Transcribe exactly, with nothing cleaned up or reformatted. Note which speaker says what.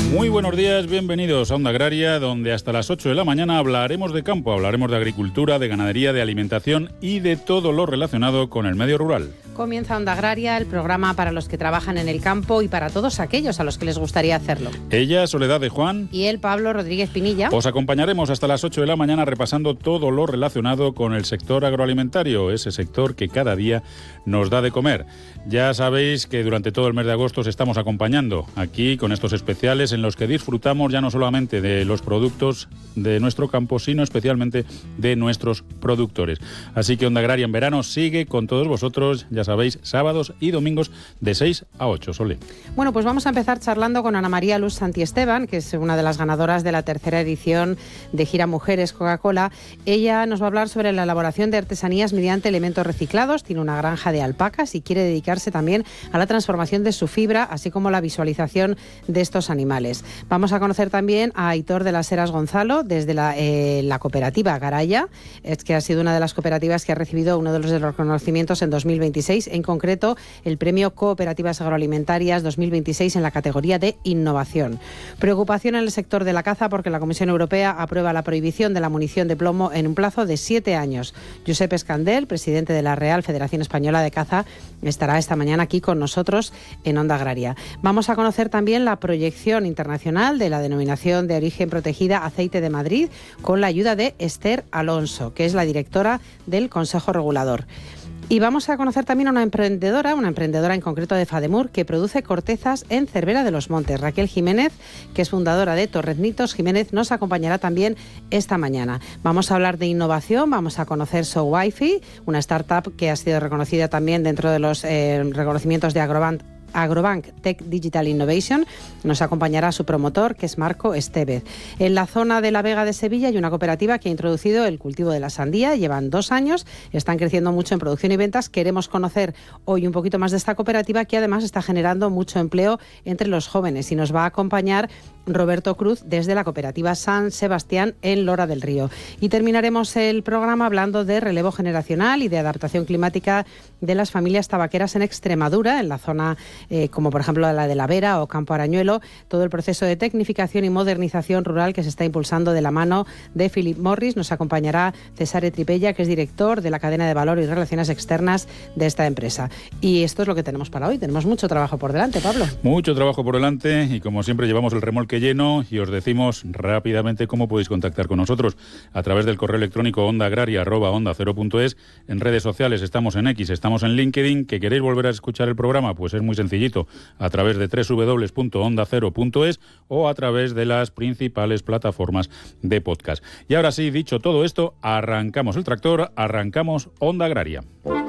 Speaker 1: Muy buenos días, bienvenidos a Onda Agraria, donde hasta las ocho de la mañana hablaremos de campo, hablaremos de agricultura, de ganadería, de alimentación y de todo lo relacionado con el medio rural.
Speaker 2: Comienza Onda Agraria, el programa para los que trabajan en el campo y para todos aquellos a los que les gustaría hacerlo.
Speaker 1: Ella, Soledad de Juan.
Speaker 2: Y él, Pablo Rodríguez Pinilla.
Speaker 1: Os acompañaremos hasta las ocho de la mañana repasando todo lo relacionado con el sector agroalimentario, ese sector que cada día nos da de comer. Ya sabéis que durante todo el mes de agosto os estamos acompañando aquí con estos especiales en los que disfrutamos ya no solamente de los productos de nuestro campo, sino especialmente de nuestros productores. Así que Onda Agraria en verano sigue con todos vosotros, ya sabéis, sábados y domingos de seis a ocho. Sole.
Speaker 2: Bueno, pues vamos a empezar charlando con Ana María Luz Santiesteban, que es una de las ganadoras de la tercera edición de Gira Mujeres Coca-Cola. Ella nos va a hablar sobre la elaboración de artesanías mediante elementos reciclados, tiene una granja de alpacas y quiere dedicarse también a la transformación de su fibra, así como la visualización de estos animales. Vamos a conocer también a Aitor de las Heras Gonzalo, desde la, eh, la cooperativa Garaya, es que ha sido una de las cooperativas que ha recibido uno de los reconocimientos en dos mil veintiséis, en concreto el Premio Cooperativas Agroalimentarias dos mil veintiséis en la categoría de innovación. Preocupación en el sector de la caza porque la Comisión Europea aprueba la prohibición de la munición de plomo en un plazo de siete años. Josep Escandel, presidente de la Real Federación Española de Caza, estará esta mañana aquí con nosotros en Onda Agraria. Vamos a conocer también la proyección internacional de la denominación de origen protegida Aceite de Madrid con la ayuda de Esther Alonso, que es la directora del Consejo Regulador. Y vamos a conocer también a una emprendedora, una emprendedora en concreto de Fademur, que produce cortezas en Cervera de los Montes. Raquel Jiménez, que es fundadora de Torreznitos Jiménez, nos acompañará también esta mañana. Vamos a hablar de innovación, vamos a conocer SoWiFi, una startup que ha sido reconocida también dentro de los eh, reconocimientos de Agrobank. Agrobank Tech Digital Innovation. Nos acompañará su promotor, que es Marco Estevez. En la zona de la Vega de Sevilla hay una cooperativa que ha introducido el cultivo de la sandía. Llevan dos años, están creciendo mucho en producción y ventas. Queremos conocer hoy un poquito más de esta cooperativa, que además está generando mucho empleo entre los jóvenes, y nos va a acompañar Roberto Cruz desde la cooperativa San Sebastián en Lora del Río. Y terminaremos el programa hablando de relevo generacional y de adaptación climática de las familias tabaqueras en Extremadura, en la zona eh, como por ejemplo la de La Vera o Campo Arañuelo, todo el proceso de tecnificación y modernización rural que se está impulsando de la mano de Philip Morris. Nos acompañará Cesare Tripella, que es director de la cadena de valor y relaciones externas de esta empresa. Y esto es lo que tenemos para hoy. Tenemos mucho trabajo por delante, Pablo.
Speaker 1: Mucho trabajo por delante y como siempre llevamos el remolque lleno y os decimos rápidamente cómo podéis contactar con nosotros a través del correo electrónico ondaagraria arroba onda cero punto es. En redes sociales estamos en X, estamos en LinkedIn. ¿Que queréis volver a escuchar el programa? Pues es muy sencillito, a través de doble u doble u doble u punto onda cero punto es o a través de las principales plataformas de podcast. Y ahora sí, dicho todo esto, arrancamos el tractor, arrancamos Onda Agraria.